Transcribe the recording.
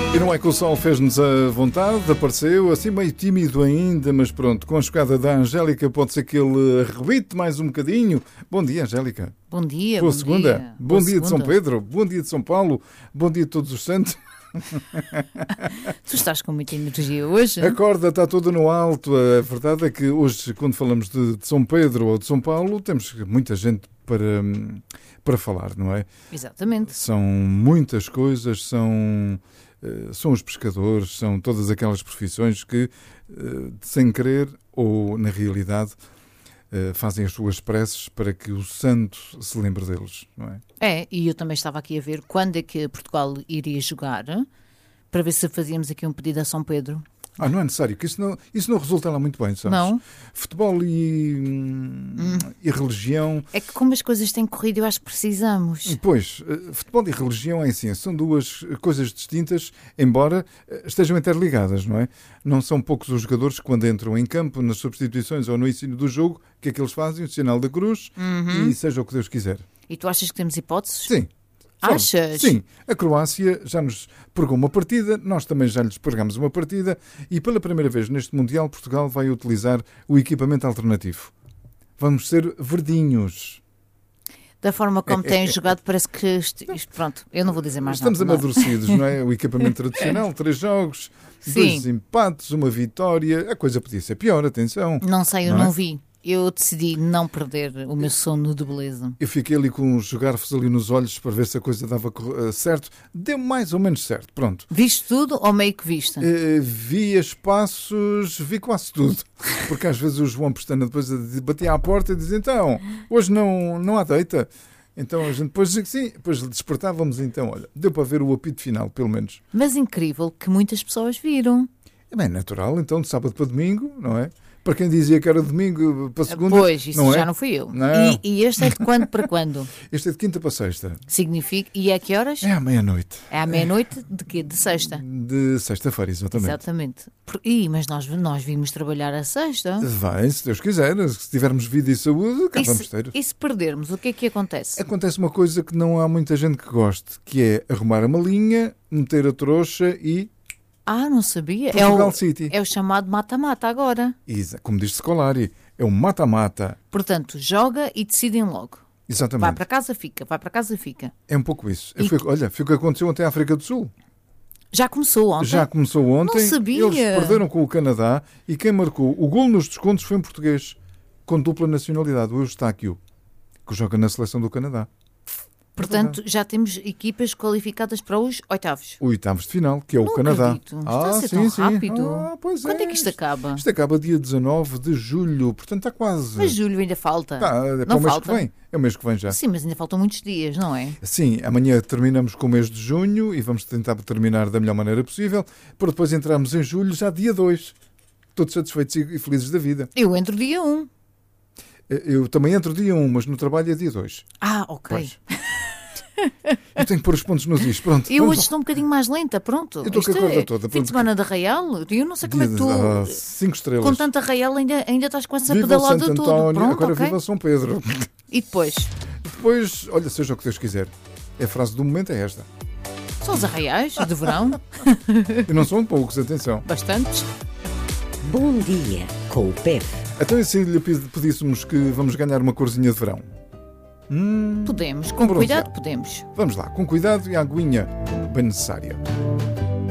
E não é que o sol fez-nos a vontade, apareceu assim meio tímido ainda, mas pronto, com a chegada da Angélica pode ser que ele arrebite mais um bocadinho. Bom dia, Angélica. Bom dia, Boa bom segunda. dia. Bom Boa dia de São segunda. Pedro, bom dia de São Paulo, bom dia de todos os santos. Tu estás com muita energia hoje? A corda está toda no alto. A verdade é que hoje, quando falamos de São Pedro ou de São Paulo, temos muita gente para falar, não é? Exatamente. São muitas coisas, são os pescadores, são todas aquelas profissões que, sem querer ou na realidade, fazem as suas preces para que o santo se lembre deles, não é? E eu também estava aqui a ver quando é que Portugal iria jogar, para ver se fazíamos aqui um pedido a São Pedro. Não é necessário, que isso não resulta lá muito bem, sabes? Não? Futebol e religião... É que como as coisas têm corrido, eu acho que precisamos. Pois, futebol e religião é assim, são duas coisas distintas, embora estejam interligadas, não é? Não são poucos os jogadores que quando entram em campo, nas substituições ou no ensino do jogo, o que é que eles fazem? O sinal da cruz e seja o que Deus quiser. E tu achas que temos hipóteses? Sim. Achas? Sim, a Croácia já nos pregou uma partida, nós também já lhes pregamos uma partida e pela primeira vez neste Mundial Portugal vai utilizar o equipamento alternativo. Vamos ser verdinhos. Da forma como têm jogado, parece que isto, pronto, eu não vou dizer mais Estamos nada. amadurecidos, não é? O equipamento tradicional, 3 jogos, Sim. 2 empates, 1 vitória. A coisa podia ser pior, atenção. Não sei, eu Não é? não vi. Eu decidi não perder o meu sono de beleza. Eu fiquei ali com os garfos ali nos olhos para ver se a coisa dava certo. Deu mais ou menos certo, pronto. Viste tudo ou meio que viste? Vi espaços, vi quase tudo. Porque às vezes o João Pestana depois batia à porta e dizia, então, hoje não há deita. Então a gente depois dizia que sim, depois despertávamos, então, olha, deu para ver o apito final, pelo menos. Mas incrível que muitas pessoas viram. É bem natural, então, de sábado para domingo, não é? Para quem dizia que era domingo para segunda, Pois, isso não já é? não fui eu. Não. E este é de quando para quando? Este é de quinta para sexta. Significa. E é a que horas? É à meia-noite. É à meia-noite de quê? De sexta. De sexta-feira, exatamente. Exatamente. Mas nós vimos trabalhar a sexta. Vai, se Deus quiser. Se tivermos vida e saúde, cá vamos ter. E se perdermos, o que é que acontece? Acontece uma coisa que não há muita gente que goste, que é arrumar a malinha, meter a trouxa e... Não sabia. Portugal City. É o chamado mata-mata agora. Como diz Scolari, é um mata-mata. Portanto, joga e decidem logo. Exatamente. Vai para casa, fica. Vai para casa, fica. É um pouco isso. Foi o que aconteceu ontem à África do Sul. Já começou ontem? Já começou ontem. Não sabia. Eles perderam com o Canadá e quem marcou o golo nos descontos foi um português com dupla nacionalidade, o Eustáquio, que joga na seleção do Canadá. Portanto, já temos equipas qualificadas para os oitavos. O oitavos de final, que é o Não Canadá. acredito. Está a ser tão rápido. Pois Quando é que isto acaba? Isto acaba dia 19 de julho, portanto está quase. Mas julho ainda falta. É para Não o mês falta? que vem. É o mês que vem já. Sim, mas ainda faltam muitos dias, não é? Sim, amanhã terminamos com o mês de junho e vamos tentar terminar da melhor maneira possível, para depois entrarmos em julho, já dia 2. Todos satisfeitos e felizes da vida. Eu entro dia 1. Eu também entro dia 1, mas no trabalho é dia 2. Ok. Pois. Eu tenho que pôr os pontos nos is. Pronto. Eu vamos hoje lá. estou um bocadinho mais lenta, pronto. Eu estou com a Isto corda é toda, fim pronto. de semana de Arraial. Eu não sei como é que tu, 5 estrelas. com tanta Arraial, ainda estás com essa Viva o pedalada Santo toda. António, Pronto, agora ok. viva São Pedro. E depois? Depois, olha, seja o que Deus quiser. A frase do momento é esta. São os Arraiais de verão. E não são poucos, atenção. Bastantes. Bom dia com o PEP. Então e se lhe pedíssemos que vamos ganhar uma corzinha de verão? Podemos. Com bronzeado. cuidado, podemos. Vamos lá, com cuidado e a aguinha bem necessária.